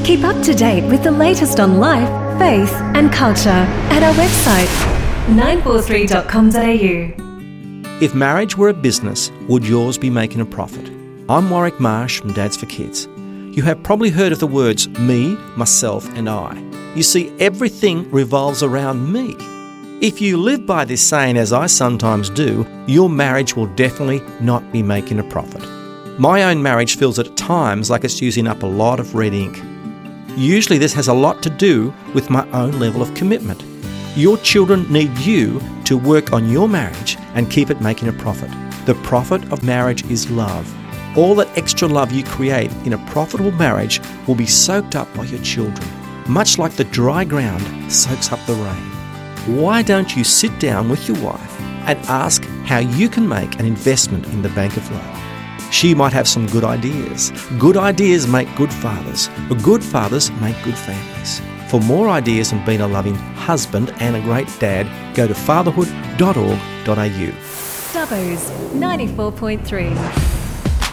Keep up to date with the latest on life, faith and culture at our website 943.com.au. If marriage were a business, would yours be making a profit? I'm Warwick Marsh from Dads for Kids. You have probably heard of the words me, myself and I. You see, everything revolves around me. If you live by this saying, as I sometimes do, your marriage will definitely not be making a profit. My own marriage feels at times like it's using up a lot of red ink. Usually this has a lot to do with my own level of commitment. Your children need you to work on your marriage and keep it making a profit. The profit of marriage is love. All that extra love you create in a profitable marriage will be soaked up by your children, much like the dry ground soaks up the rain. Why don't you sit down with your wife and ask how you can make an investment in the bank of love? She might have some good ideas. Good ideas make good fathers. Good fathers make good families. For more ideas on being a loving husband and a great dad, go to fatherhood.org.au. Dubbo's 94.3.